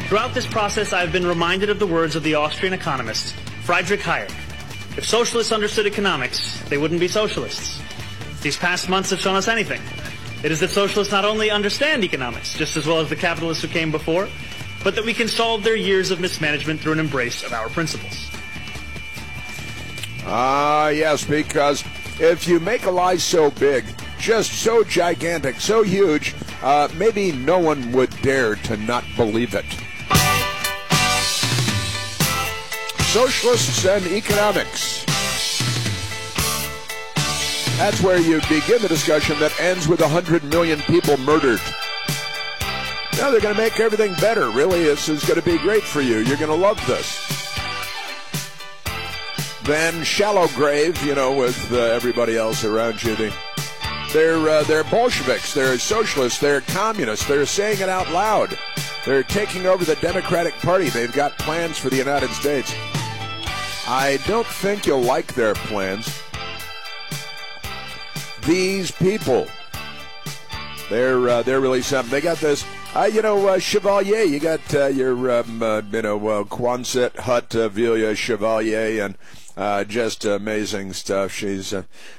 Throughout this process, I have been reminded of the words of the Austrian economist, Friedrich Hayek. If socialists understood economics, they wouldn't be socialists. These past months have shown us anything. It is that socialists not only understand economics, just as well as the capitalists who came before, but that we can solve their years of mismanagement through an embrace of our principles. Yes, because if you make a lie so big, just so gigantic, so huge, maybe no one would dare to not believe it. Socialists and economics. That's where you begin the discussion that ends with 100 million people murdered. Now they're going to make everything better. Really, this is going to be great for you. You're going to love this. Then shallow grave, with everybody else around you. They're Bolsheviks, they're socialists, they're communists. They're saying it out loud. They're taking over the Democratic Party. They've got plans for the United States. I don't think you'll like their plans. These people, they're really something. They got this, Chevalier. You got your, Quonset Hut, Chevalier, and just amazing stuff. She's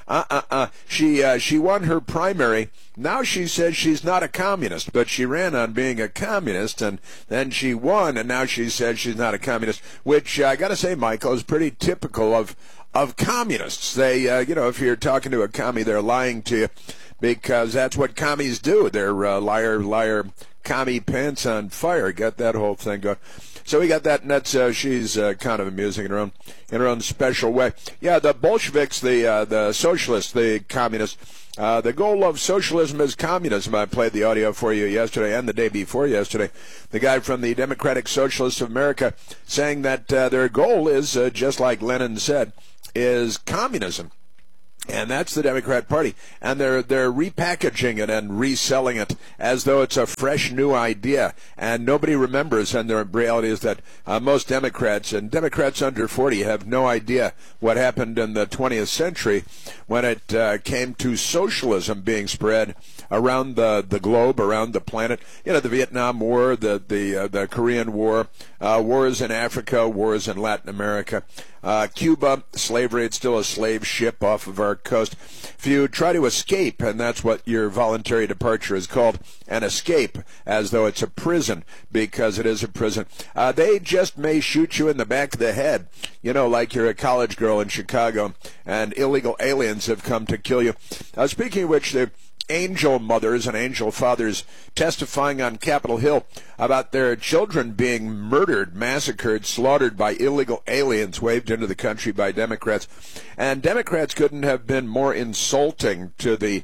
she won her primary. Now she says she's not a communist, but she ran on being a communist, and then she won, and now she says she's not a communist, which I got to say, Michael, is pretty typical of communists. They, if you're talking to a commie, they're lying to you, because that's what commies do. They're liar, commie pants on fire. Got that whole thing going. So we got that, and that's she's kind of amusing in her own special way. Yeah, the Bolsheviks, the socialists, the communists. The goal of socialism is communism. I played the audio for you yesterday and the day before yesterday. The guy from the Democratic Socialists of America saying that their goal is, just like Lenin said, is communism. And that's the Democrat Party. And they're repackaging it and reselling it as though it's a fresh new idea. And nobody remembers, and the reality is that most Democrats, and Democrats under 40, have no idea what happened in the 20th century when it came to socialism being spread around the globe, around the planet. The Vietnam War, the Korean War, wars in Africa, wars in Latin America. Cuba, slavery, it's still a slave ship off of our coast. If you try to escape, and that's what your voluntary departure is called, an escape, as though it's a prison, because it is a prison, they just may shoot you in the back of the head, like you're a college girl in Chicago, and illegal aliens have come to kill you. Speaking of which, the angel mothers and angel fathers testifying on Capitol Hill about their children being murdered, massacred, slaughtered by illegal aliens waved into the country by Democrats. And Democrats couldn't have been more insulting to the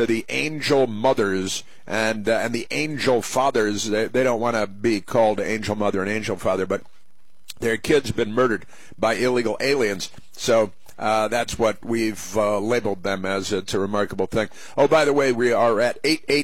angel mothers and the angel fathers. They don't want to be called angel mother and angel father, but their kids have been murdered by illegal aliens. So that's what we've labeled them as. It's a remarkable thing. Oh, by the way, we are at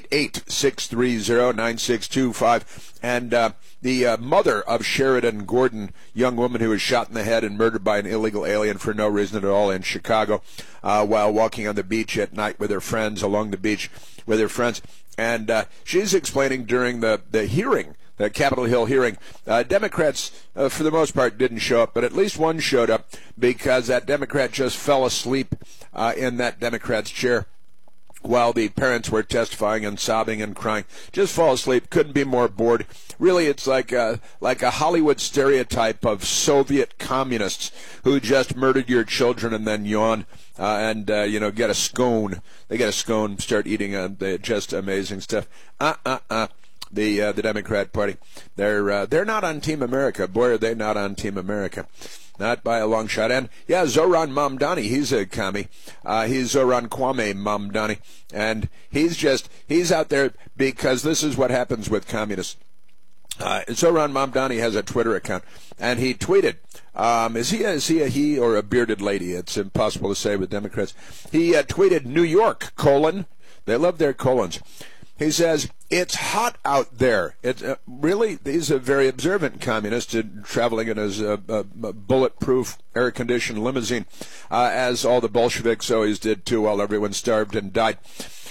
888-630-9625. And the mother of Sheridan Gordon, young woman who was shot in the head and murdered by an illegal alien for no reason at all in Chicago while walking on the beach at night with her friends, along the beach with her friends. And she's explaining during the hearing, the Capitol Hill hearing, Democrats, for the most part, didn't show up, but at least one showed up because that Democrat just fell asleep in that Democrat's chair while the parents were testifying and sobbing and crying. Just fall asleep, couldn't be more bored. Really, it's like a Hollywood stereotype of Soviet communists who just murdered your children and then yawn and get a scone. They get a scone, start eating just amazing stuff. The Democrat Party. They're not on Team America. Boy, are they not on Team America. Not by a long shot. And, yeah, Zoran Mamdani, he's a commie. He's Zoran Kwame Mamdani. And he's out there because this is what happens with communists. Zoran Mamdani has a Twitter account, and he tweeted, is he a he or a bearded lady? It's impossible to say with Democrats. He tweeted, New York, : they love their colons. He says, it's hot out there. Really, he's a very observant communist traveling in his bulletproof, air-conditioned limousine, as all the Bolsheviks always did, too, while everyone starved and died.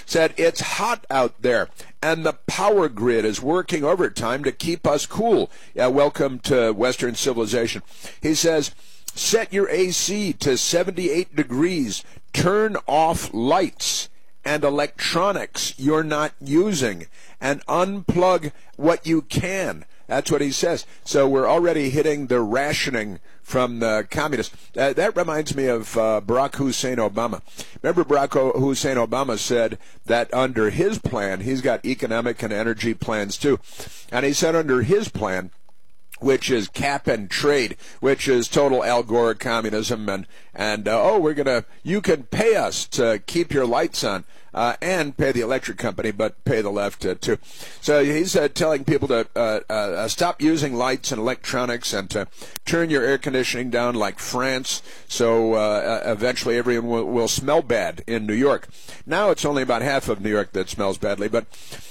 said, it's hot out there, and the power grid is working overtime to keep us cool. Welcome to Western civilization. He says, set your AC to 78 degrees, turn off lights and electronics you're not using, and unplug what you can. That's what he says. So we're already hitting the rationing from the communists. That reminds me of Barack Hussein Obama. Remember, Barack Hussein Obama said that under his plan, he's got economic and energy plans too, and he said under his plan, which is cap and trade, which is total Al Gore communism, and you can pay us to keep your lights on, and pay the electric company, but pay the left too. So he's telling people to stop using lights and electronics and to turn your air conditioning down like France, so eventually everyone will smell bad in New York. Now it's only about half of New York that smells badly, but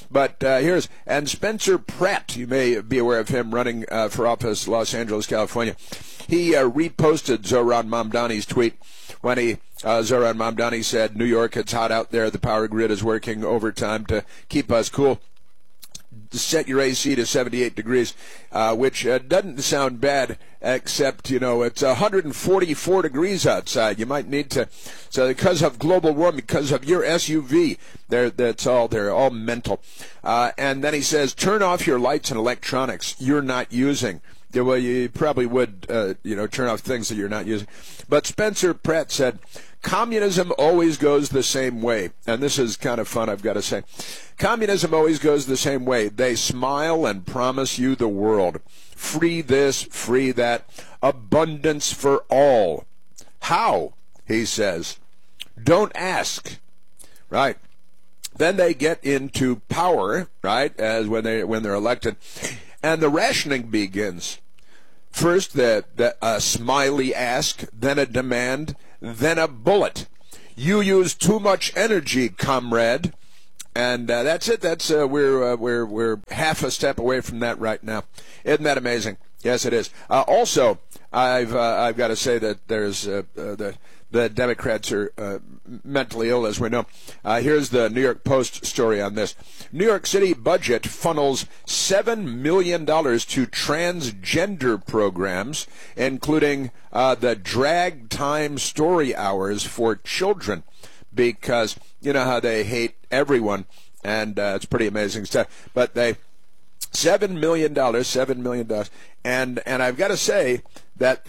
and Spencer Pratt, you may be aware of him, running for office, Los Angeles, California. He reposted Zohran Mamdani's tweet when Zohran Mamdani said, New York, it's hot out there, the power grid is working overtime to keep us cool. Set your AC to 78 degrees, which doesn't sound bad, except, it's 144 degrees outside. You might need to, so because of global warming, because of your SUV, they're all mental. And then he says, turn off your lights and electronics you're not using. Well, you probably would, turn off things that you're not using. But Spencer Pratt said, communism always goes the same way. And this is kind of fun, I've got to say. Communism always goes the same way. They smile and promise you the world. Free this, free that. Abundance for all. How? He says. Don't ask. Right. Then they get into power, right, as when they're elected. And the rationing begins. First, a smiley ask, then a demand, then a bullet. You use too much energy, comrade. And that's it. That's we're half a step away from that right now. Isn't that amazing? Yes, it is. Also, I've got to say that there's the Democrats are mentally ill, as we know. Here's the New York Post story on this. New York City budget funnels $7 million to transgender programs, including the drag time story hours for children, because you know how they hate everyone, and it's pretty amazing stuff. But they $7 million, and I've got to say that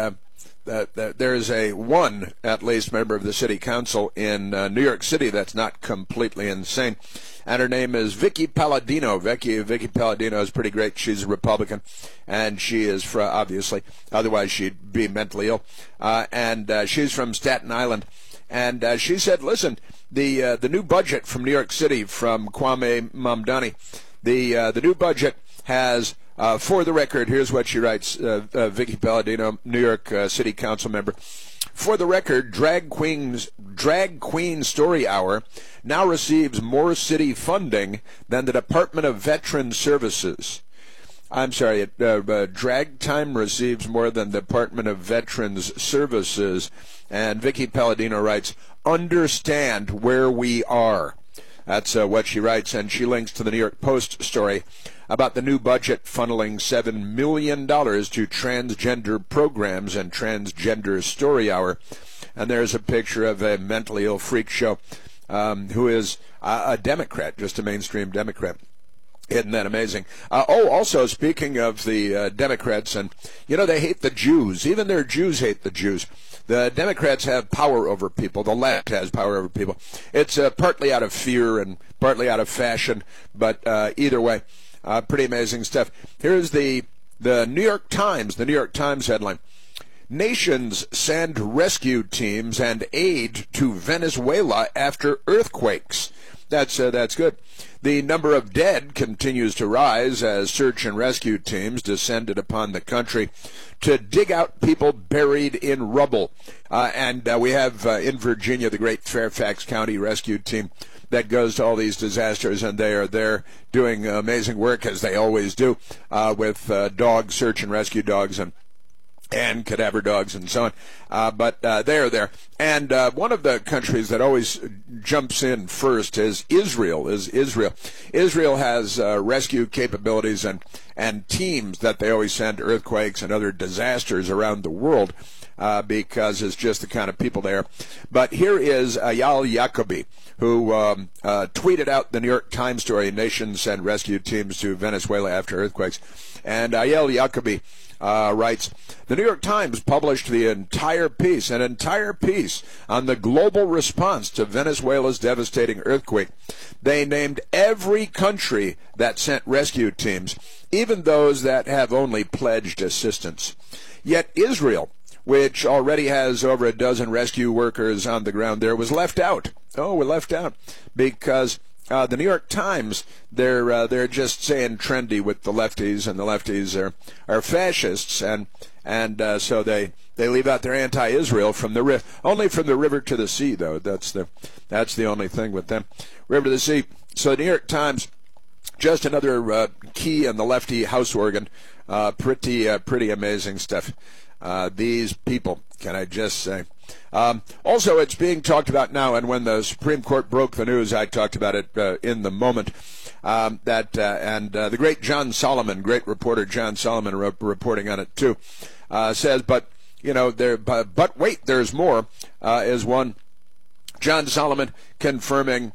there's one, at least, member of the city council in New York City that's not completely insane, and her name is Vicky Palladino. Vicky Palladino is pretty great. She's a Republican, and she is obviously, otherwise she'd be mentally ill, and she's from Staten Island, and she said, listen, the new budget from New York City from Kwame Mamdani, the new budget has, for the record, here's what she writes, Vicky Palladino, New York City Council member. For the record, Drag Queen Story Hour now receives more city funding than the Department of Veterans Services. I'm sorry, Drag Time receives more than the Department of Veterans Services. And Vicky Palladino writes, understand where we are. That's what she writes, and she links to the New York Post story about the new budget funneling $7 million to transgender programs and transgender story hour. And there's a picture of a mentally ill freak show who is a Democrat, just a mainstream Democrat. Isn't that amazing? Also, speaking of the Democrats, and, they hate the Jews. Even their Jews hate the Jews. The Democrats have power over people. The left has power over people. It's partly out of fear and partly out of fashion, but either way, pretty amazing stuff. Here's the New York Times, headline. Nations send rescue teams and aid to Venezuela after earthquakes. That's good. The number of dead continues to rise as search and rescue teams descended upon the country to dig out people buried in rubble. And we have in Virginia the great Fairfax County Rescue Team that goes to all these disasters, and they are there doing amazing work, as they always do, with dogs, search and rescue dogs, and and cadaver dogs and so on. But they are there. And one of the countries that always jumps in first is Israel. Israel has rescue capabilities and teams that they always send to earthquakes and other disasters around the world because it's just the kind of people there. But here is Ayal Yacobi, who tweeted out the New York Times story, Nations Send Rescue Teams to Venezuela After Earthquakes. And Ayal Yacobi writes, the New York Times published an entire piece on the global response to Venezuela's devastating earthquake. They named every country that sent rescue teams, even those that have only pledged assistance. Yet Israel, which already has over a dozen rescue workers on the ground there, was left out. Oh, we're left out because the New York Times, they're just saying trendy with the lefties, and the lefties are fascists, and so they leave out their anti-Israel from the only from the river to the sea, though. That's the only thing with them, river to the sea. So the New York Times, just another key in the lefty house organ. Pretty amazing stuff. These people, can I just say? Also, it's being talked about now, and when the Supreme Court broke the news, I talked about it in the moment, the great John Solomon, great reporter John Solomon, reporting on it too, says, but wait, there's more, is one John Solomon confirming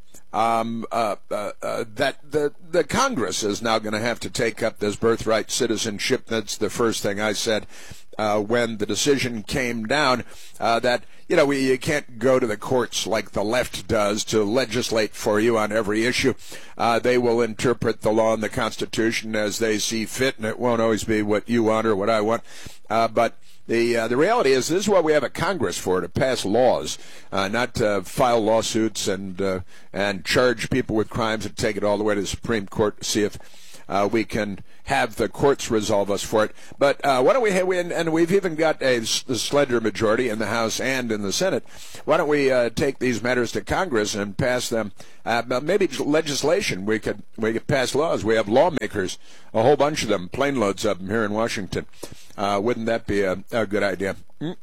that the Congress is now going to have to take up this birthright citizenship. That's the first thing I said when the decision came down, that you can't go to the courts like the left does to legislate for you on every issue. They will interpret the law and the Constitution as they see fit, and it won't always be what you want or what I want. But the reality is, this is what we have a Congress for, to pass laws, not to file lawsuits and charge people with crimes and take it all the way to the Supreme Court to see if we can have the courts resolve us for it. But why don't we have, and we've even got a slender majority in the House and in the Senate, why don't we take these matters to Congress and pass them, maybe legislation. We could pass laws. We have lawmakers, a whole bunch of them, plane loads of them here in Washington. Wouldn't that be a good idea?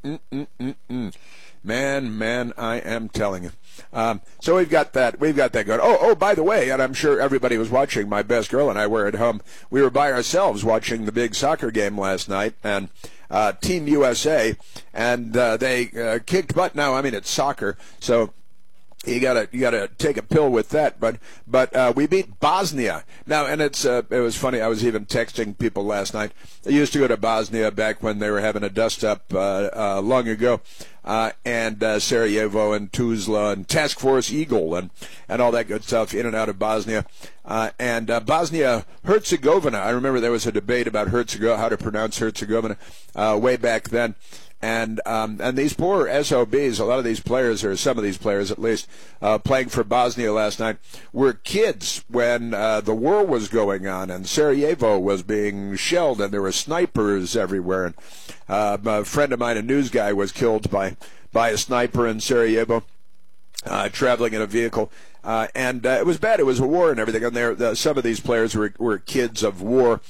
Man, I am telling you. So we've got that going. Oh, by the way, and I'm sure everybody was watching, my best girl and I were at home. We were by ourselves watching the big soccer game last night, and Team USA, and they kicked butt. Now, I mean, it's soccer, so you gotta take a pill with that, but we beat Bosnia now, and it was funny. I was even texting people last night. I used to go to Bosnia back when they were having a dust up long ago, and Sarajevo and Tuzla and Task Force Eagle and all that good stuff in and out of Bosnia, and Bosnia Herzegovina. I remember there was a debate about how to pronounce Herzegovina way back then. And these poor SOBs, a lot of these players, or some of these players at least, playing for Bosnia last night, were kids when the war was going on and Sarajevo was being shelled and there were snipers everywhere. And a friend of mine, a news guy, was killed by a sniper in Sarajevo, traveling in a vehicle. And it was bad. It was a war and everything. And some of these players were kids of war.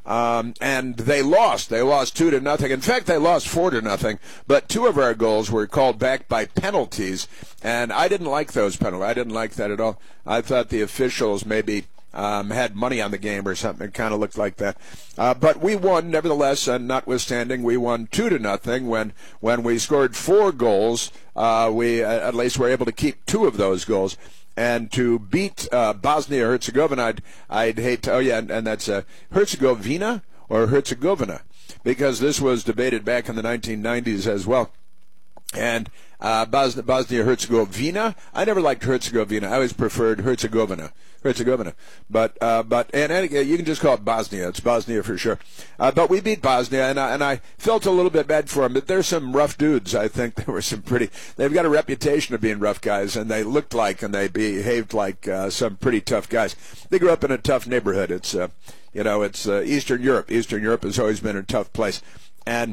And they lost. They lost 2-0. In fact, they lost 4-0. But two of our goals were called back by penalties, and I didn't like those penalties. I didn't like that at all. I thought the officials maybe had money on the game or something. It kind of looked like that. But we won, nevertheless, and notwithstanding, we won 2-0. When we scored 4 goals, we at least were able to keep 2 of those goals. And to beat Bosnia-Herzegovina, I'd hate to, and that's Herzegovina or Herzegovina, because this was debated back in the 1990s as well. And Bosnia-Herzegovina, I never liked Herzegovina. I always preferred Herzegovina. But you can just call it Bosnia. It's Bosnia for sure. But we beat Bosnia, and I felt a little bit bad for them. But there's some rough dudes. I think there were they've got a reputation of being rough guys, and they looked like and they behaved like some pretty tough guys. They grew up in a tough neighborhood. It's Eastern Europe. Eastern Europe has always been a tough place. And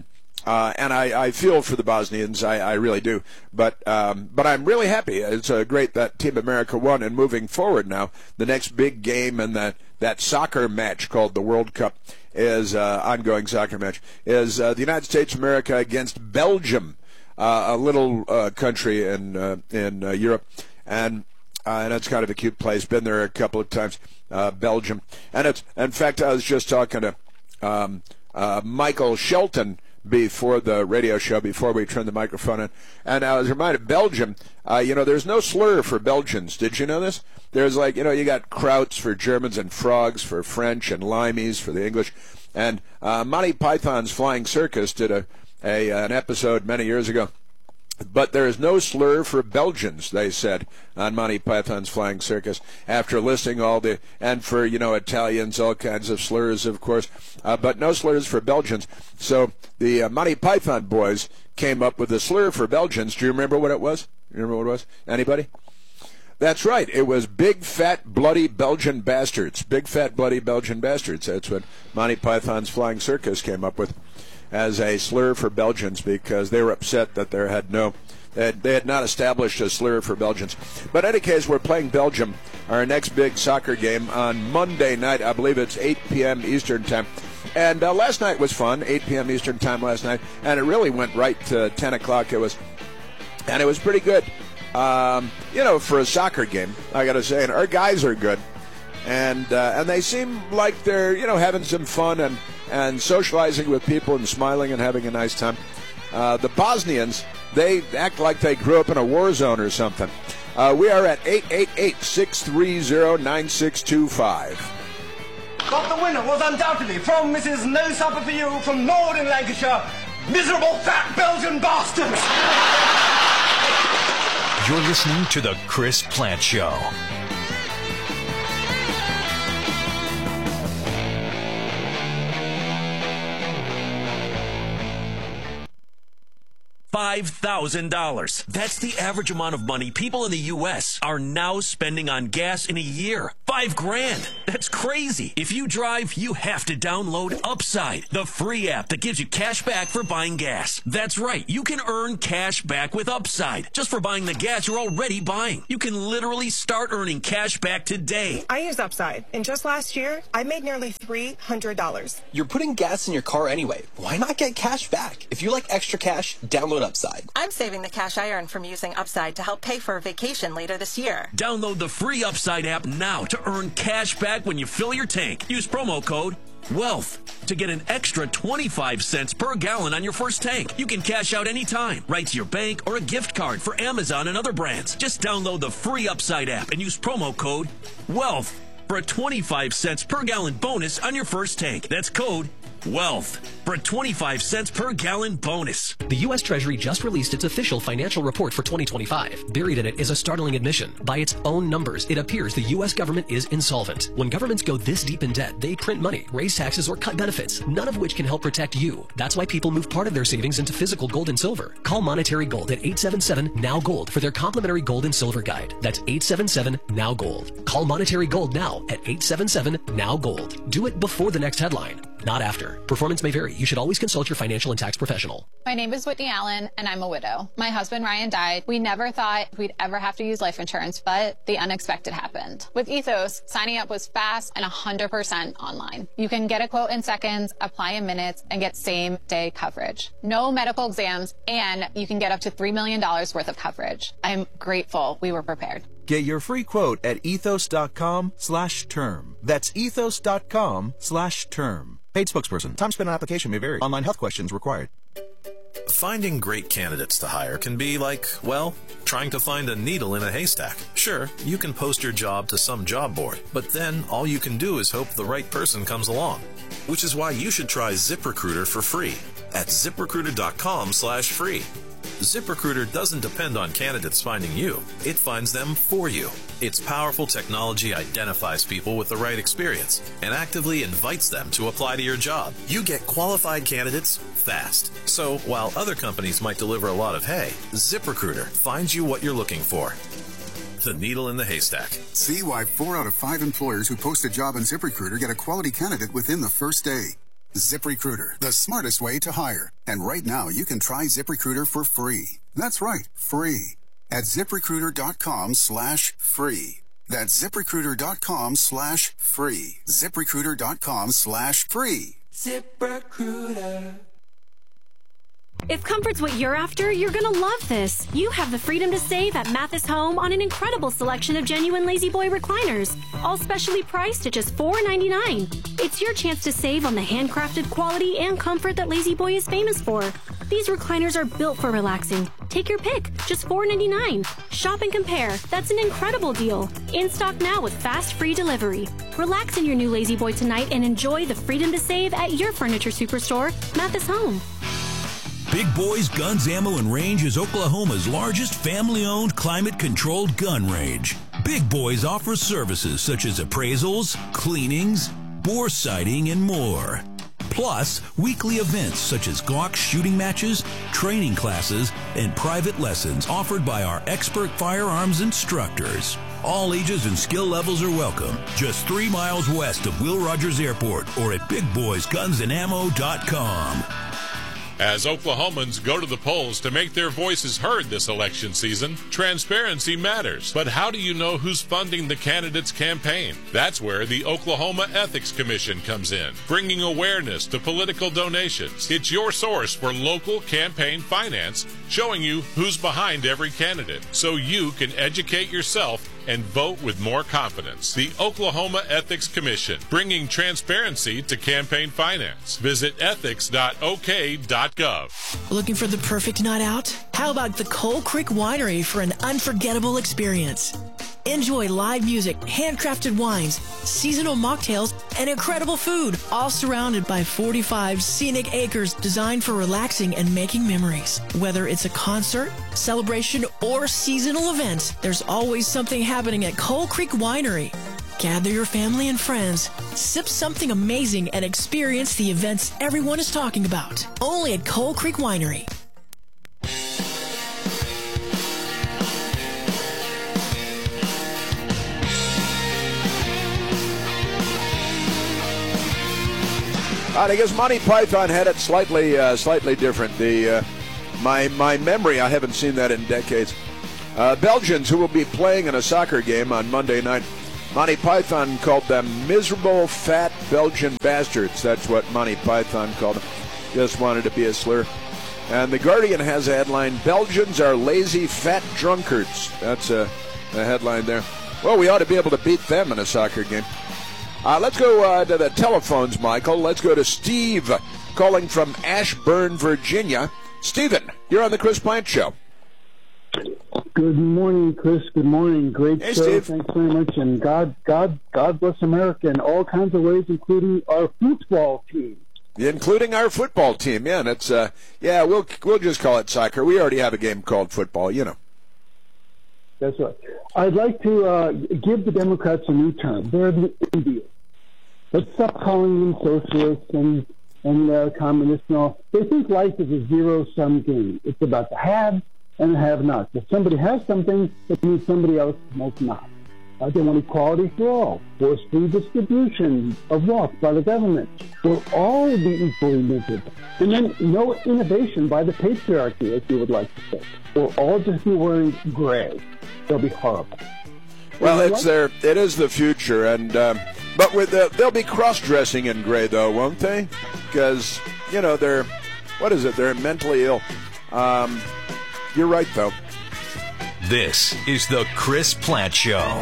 And I feel for the Bosnians, I really do. But I'm really happy. It's great that Team America won. And moving forward now, the next big game and that soccer match called the World Cup is ongoing soccer match is the United States of America against Belgium, a little country in Europe, and it's kind of a cute place. Been there a couple of times, Belgium, and it's in fact I was just talking to Michael Shelton before the radio show, before we turned the microphone on, and I was reminded, Belgium, there's no slur for Belgians. Did you know this? There's you got krauts for Germans and frogs for French and limeys for the English. And Monty Python's Flying Circus did an episode many years ago. But there is no slur for Belgians, they said, on Monty Python's Flying Circus, after listing and for, Italians, all kinds of slurs, of course, but no slurs for Belgians. So the Monty Python boys came up with a slur for Belgians. Do you remember what it was? Anybody? That's right. It was big, fat, bloody Belgian bastards. Big, fat, bloody Belgian bastards. That's what Monty Python's Flying Circus came up with as a slur for Belgians, because they were upset that they had not established a slur for Belgians. But in any case, we're playing Belgium, our next big soccer game, on Monday night. I believe it's 8 p.m. Eastern Time. And last night was fun, 8 p.m. Eastern Time last night, and it really went right to 10 o'clock. It was pretty good. For a soccer game, I got to say, and our guys are good, and they seem like they're having some fun and socializing with people and smiling and having a nice time. The Bosnians, they act like they grew up in a war zone or something. We are at 888-630-9625. But the winner was undoubtedly from Mrs. No Supper For You from Northern Lancashire. Miserable fat Belgian bastards! You're listening to The Chris Plante Show. $5,000. That's the average amount of money people in the U.S. are now spending on gas in a year. $5,000. That's crazy. If you drive, you have to download Upside, the free app that gives you cash back for buying gas. That's right. You can earn cash back with Upside just for buying the gas you're already buying. You can literally start earning cash back today. I use Upside, and just last year, I made nearly $300. You're putting gas in your car anyway. Why not get cash back? If you like extra cash, download Upside. I'm saving the cash I earn from using Upside to help pay for a vacation later this year. Download the free Upside app now to earn cash back when you fill your tank. Use promo code WEALTH to get an extra 25 cents per gallon on your first tank. You can cash out anytime, right to your bank or a gift card for Amazon and other brands. Just download the free Upside app and use promo code WEALTH for a 25 cents per gallon bonus on your first tank. That's code WEALTH for a 25 cents per gallon bonus. The U.S. Treasury just released its official financial report for 2025. Buried in it is a startling admission. By its own numbers, it appears the U.S. government is insolvent. When governments go this deep in debt, they print money, raise taxes, or cut benefits, none of which can help protect you. That's why people move part of their savings into physical gold and silver. Call Monetary Gold at 877-NOW-GOLD for their complimentary gold and silver guide. That's 877-NOW-GOLD. Call Monetary Gold now at 877-NOW-GOLD. Do it before the next headline, not after. Performance may vary. You should always consult your financial and tax professional. My name is Whitney Allen, and I'm a widow. My husband, Ryan, died. We never thought we'd ever have to use life insurance, but the unexpected happened. With Ethos, signing up was fast and 100% online. You can get a quote in seconds, apply in minutes, and get same-day coverage. No medical exams, and you can get up to $3 million worth of coverage. I'm grateful we were prepared. Get your free quote at ethos.com/term. That's ethos.com/term. Paid spokesperson. Time spent on application may vary. Online health questions required. Finding great candidates to hire can be like, well, trying to find a needle in a haystack. Sure, you can post your job to some job board, but then all you can do is hope the right person comes along. Which is why you should try ZipRecruiter for free at ZipRecruiter.com/free. ZipRecruiter doesn't depend on candidates finding you. It finds them for you. Its powerful technology identifies people with the right experience and actively invites them to apply to your job. You get qualified candidates fast. So while other companies might deliver a lot of hay, ZipRecruiter finds you what you're looking for. The needle in the haystack. See why 4 out of 5 employers who post a job on ZipRecruiter get a quality candidate within the first day. ZipRecruiter, the smartest way to hire. And right now, you can try ZipRecruiter for free. That's right, free. At ZipRecruiter.com/free. That's ZipRecruiter.com/free. ZipRecruiter.com/free. ZipRecruiter. If comfort's what you're after, you're gonna love this. You have the freedom to save at Mathis Home on an incredible selection of genuine Lazy Boy recliners, all specially priced at just $4.99. It's your chance to save on the handcrafted quality and comfort that Lazy Boy is famous for. These recliners are built for relaxing. Take your pick, just $4.99. Shop and compare. That's an incredible deal. In stock now with fast, free delivery. Relax in your new Lazy Boy tonight and enjoy the freedom to save at your furniture superstore, Mathis Home. Big Boys Guns, Ammo, and Range is Oklahoma's largest family-owned, climate-controlled gun range. Big Boys offers services such as appraisals, cleanings, bore sighting, and more. Plus, weekly events such as Glock shooting matches, training classes, and private lessons offered by our expert firearms instructors. All ages and skill levels are welcome. Just 3 miles west of Will Rogers Airport or at BigBoysGunsandAmmo.com. As Oklahomans go to the polls to make their voices heard this election season, transparency matters. But how do you know who's funding the candidate's campaign? That's where the Oklahoma Ethics Commission comes in, bringing awareness to political donations. It's your source for local campaign finance, showing you who's behind every candidate, so you can educate yourself and vote with more confidence. The Oklahoma Ethics Commission, bringing transparency to campaign finance. Visit ethics.ok.gov. Looking for the perfect night out? How about the Coal Creek Winery for an unforgettable experience? Enjoy live music, handcrafted wines, seasonal mocktails, and incredible food, all surrounded by 45 scenic acres designed for relaxing and making memories. Whether it's a concert, celebration, or seasonal event, there's always something happening at Coal Creek Winery. Gather your family and friends, sip something amazing, and experience the events everyone is talking about. Only at Coal Creek Winery. I guess Monty Python had it slightly different. My memory, I haven't seen that in decades. Belgians who will be playing in a soccer game on Monday night. Monty Python called them miserable, fat Belgian bastards. That's what Monty Python called them. Just wanted to be a slur. And The Guardian has a headline, Belgians are lazy, fat drunkards. That's a headline there. Well, we ought to be able to beat them in a soccer game. Let's go to the telephones, Michael. Let's go to Steve, calling from Ashburn, Virginia. Stephen, you're on the Chris Plante Show. Good morning, Chris. Good morning. Great hey, show. Steve. Thanks very much. And God bless America in all kinds of ways, including our football team. Including our football team, yeah. And it's we'll just call it soccer. We already have a game called football, you know. That's right. I'd like to give the Democrats a new term. They're the Indians. Let's stop calling them socialists and communists and all. They think life is a zero-sum game. It's about the haves and the have-nots. If somebody has something, it means somebody else might not. They want equality for all, forced free distribution of wealth by the government. We'll all be equally miserable. And then no innovation by the patriarchy, as you would like to say. We'll all just be wearing gray. They'll be horrible. Well, it is the future, and but they'll be cross-dressing in gray, though, won't they? Because they're mentally ill. You're right, though. This is the Chris Plante Show.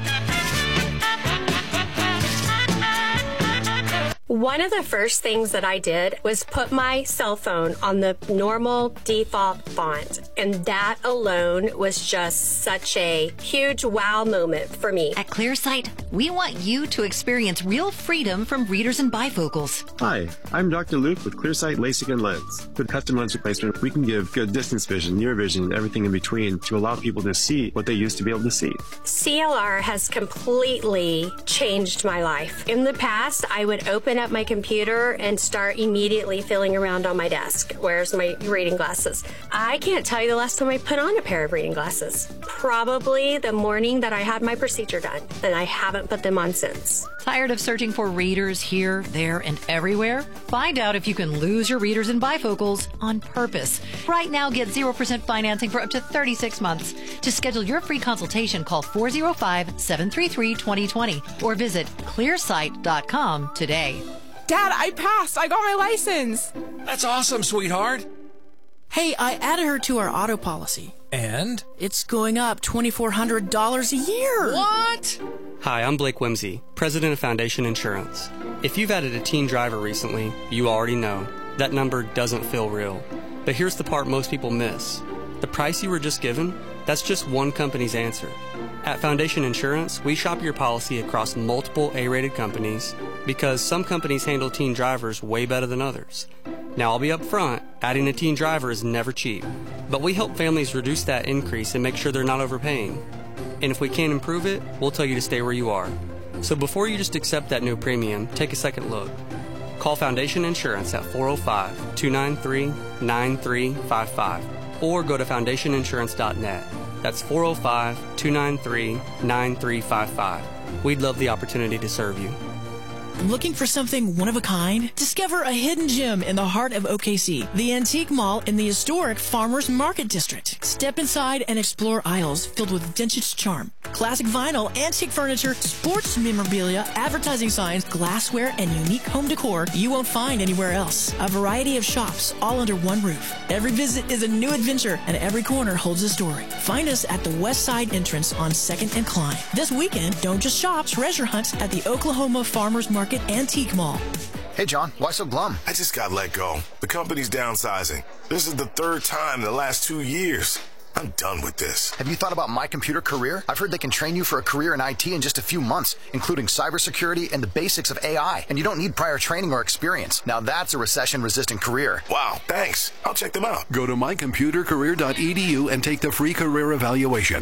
One of the first things that I did was put my cell phone on the normal default font, and that alone was just such a huge wow moment for me. At ClearSight, we want you to experience real freedom from readers and bifocals. Hi, I'm Dr. Luke with ClearSight LASIK and Lens. With custom lens replacement, we can give good distance vision, near vision, and everything in between to allow people to see what they used to be able to see. CLR has completely changed my life. In the past, I would open up up my computer and start immediately feeling around on my desk. Where's my reading glasses? I can't tell you the last time I put on a pair of reading glasses. Probably the morning that I had my procedure done, and I haven't put them on since. Tired of searching for readers here, there, and everywhere? Find out if you can lose your readers and bifocals on purpose. Right now, get 0% financing for up to 36 months. To schedule your free consultation, call 405-733-2020 or visit clearsight.com today. Dad, I passed. I got my license. That's awesome, sweetheart. Hey, I added her to our auto policy. And? It's going up $2,400 a year. What? Hi, I'm Blake Whimsy, president of Foundation Insurance. If you've added a teen driver recently, you already know that number doesn't feel real. But here's the part most people miss. The price you were just given, that's just one company's answer. At Foundation Insurance, we shop your policy across multiple A-rated companies because some companies handle teen drivers way better than others. Now, I'll be up front, adding a teen driver is never cheap, but we help families reduce that increase and make sure they're not overpaying. And if we can't improve it, we'll tell you to stay where you are. So before you just accept that new premium, take a second look. Call Foundation Insurance at 405-293-9355 or go to foundationinsurance.net. That's 405-293-9355. We'd love the opportunity to serve you. Looking for something one of a kind? Discover a hidden gem in the heart of OKC, the Antique Mall in the historic Farmers Market District. Step inside and explore aisles filled with vintage charm, classic vinyl, antique furniture, sports memorabilia, advertising signs, glassware, and unique home decor you won't find anywhere else. A variety of shops all under one roof. Every visit is a new adventure, and every corner holds a story. Find us at the West Side entrance on 2nd and Klein. This weekend, don't just shop, treasure hunt at the Oklahoma Farmers Market Antique Mall. Hey, John, why so glum? I just got let go. The company's downsizing. This is the third time in the last 2 years. I'm done with this. Have you thought about My Computer Career? I've heard they can train you for a career in IT in just a few months, including cybersecurity and the basics of AI. And you don't need prior training or experience. Now that's a recession-resistant career. Wow, thanks. I'll check them out. Go to mycomputercareer.edu and take the free career evaluation.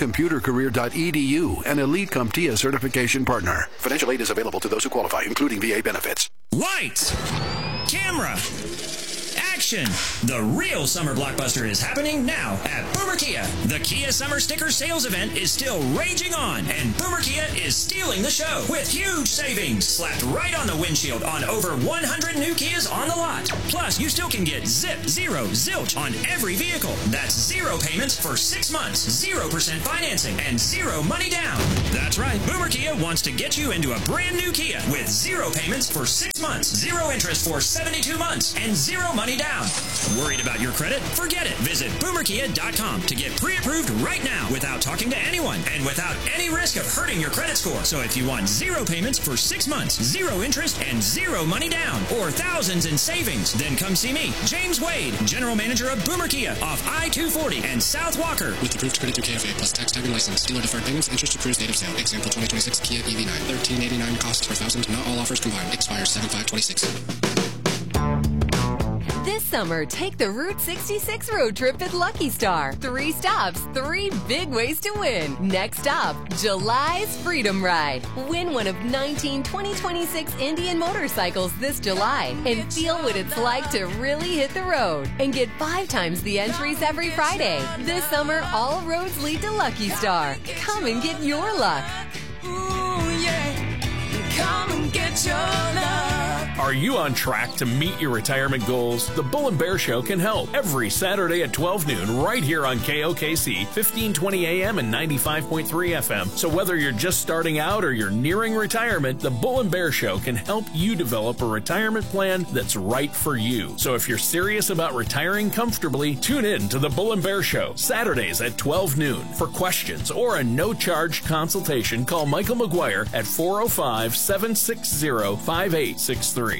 Mycomputercareer.edu, an Elite CompTIA certification partner. Financial aid is available to those who qualify, including VA benefits. Lights, camera, action! The real summer blockbuster is happening now at Boomer Kia. The Kia Summer Sticker Sales Event is still raging on, and Boomer Kia is stealing the show with huge savings slapped right on the windshield on over 100 new Kias on the lot. Plus, you still can get zip, zero, zilch on every vehicle. That's zero payments for 6 months, 0% financing, and zero money down. That's right, Boomer Kia wants to get you into a brand new Kia with zero payments for 6 months, zero interest for 72 months, and zero money down. Worried about your credit? Forget it. Visit boomerkia.com to get pre-approved right now without talking to anyone and without any risk of hurting your credit score. So if you want zero payments for 6 months, zero interest, and zero money down, or thousands in savings, then come see me, James Wade, General Manager of Boomer Kia off I-240 and South Walker. With approved credit through KFA plus tax tag and license. Dealer deferred payments, interest approved, date of sale. Example 2026 Kia EV9. $1,389 costs per thousand. Not all offers combined. Expires 7/5/26. This summer, take the Route 66 road trip at Lucky Star. 3 stops, 3 big ways to win. Next stop, July's Freedom Ride. Win one of 19 2026 Indian motorcycles this July and feel what it's like to really hit the road. And get 5 times the entries every Friday. This summer, all roads lead to Lucky Star. Come and get your luck. Ooh, yeah. Come and get your luck. Are you on track to meet your retirement goals? The Bull and Bear Show can help every Saturday at 12 noon right here on KOKC, 1520 AM and 95.3 FM. So whether you're just starting out or you're nearing retirement, the Bull and Bear Show can help you develop a retirement plan that's right for you. So if you're serious about retiring comfortably, tune in to the Bull and Bear Show, Saturdays at 12 noon. For questions or a no-charge consultation, call Michael McGuire at 405-760-5863.